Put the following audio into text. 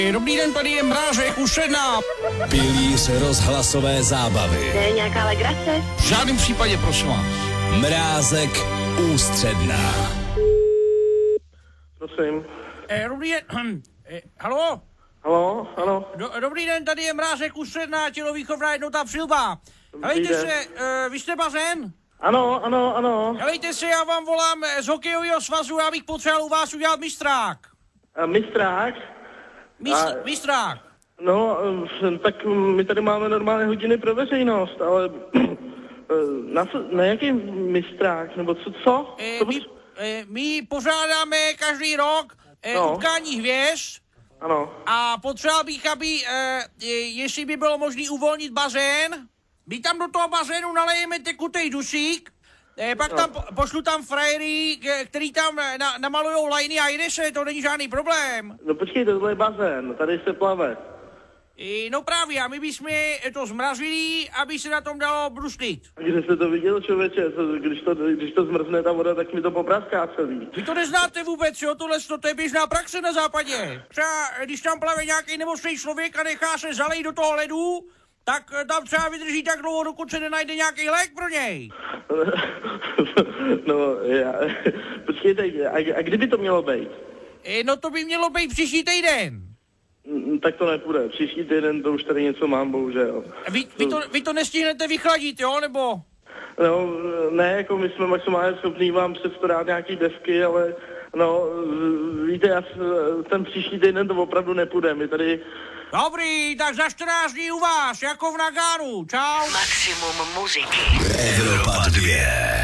Dobrý den, tady je Mrázek, Ústředná. Pilíř rozhlasové zábavy. To je nějaká legrace? V žádném případě, prosím vás. Mrázek, Ústředná. Prosím. Dobrý den, halo? Halo, ano. Dobrý den, tady je Mrázek, Ústředná, tělovýchovná jednota Přilba. Helejte se, vy jste bazén? Ano. Helejte se, já vám volám z hokejového svazu, já bych potřeboval u vás udělat mistrák. Mistrák? Mistrák. No, tak my tady máme normálně hodiny pro veřejnost, ale na jaký mistrák, nebo co? My pořádáme každý rok utkání hvězd. Ano. A potřeboval bych, aby, jestli by bylo možné uvolnit bazén, my tam do toho bazénu nalejeme tekutej dusík, pak tam pošlu tam frajery, který tam namalujou lajny a jde se, to není žádný problém. No počkej, tohle je bazén, tady se plave. No právě, a my bychom to zmrazili, aby se na tom dalo bruslit. A kde jste to viděl, člověče? Když to zmrzne ta voda, tak mi to popraská celý. Vy to neznáte vůbec, jo? To je běžná praxe na západě. Třeba když tam plave nějaký nemocný člověk a nechá se zalejt do toho ledu, tak tam třeba vydrží tak dlouho, dokud se nenajde nějaký lék pro něj. No, počkejte, a kdy by to mělo být? No to by mělo být příští týden. Tak to nepůjde. Příští týden to už tady něco mám, bohužel. Vy to nestihnete vychladit, jo, nebo? No, ne, jako my jsme maximálně schopní vám předstarat nějaký desky, ale no, víte, ten příští týden to opravdu nepůjde. My tady... Dobrý, tak za 14 dní u vás, jako v Nagánu. Čau. Maximum muziky. Evropa 2.